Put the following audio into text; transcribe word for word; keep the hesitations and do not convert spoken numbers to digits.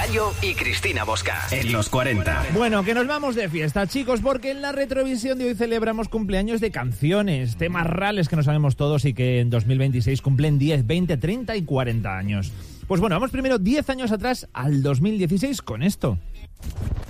Gallo y Cristina Bosca. En los cuarenta. Bueno, que nos vamos de fiesta, chicos, porque en la retrovisión de hoy celebramos cumpleaños de canciones, temas rales que no sabemos todos y que en dos mil veintiséis cumplen diez, veinte, treinta y cuarenta años. Pues bueno, vamos primero diez años atrás, al dos mil dieciséis, con esto.